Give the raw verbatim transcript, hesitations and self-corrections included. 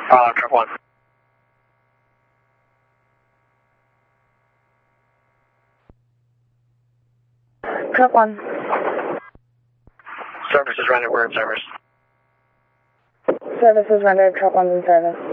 Uh, truck one. Truck one. Service is rendered. We're in service. Service is rendered. Truck one's in service.